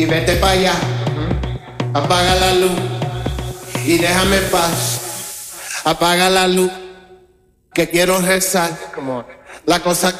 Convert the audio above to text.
vete para allá. Apaga la luz y déjame en paz. Apaga la luz que quiero rezar. La cosa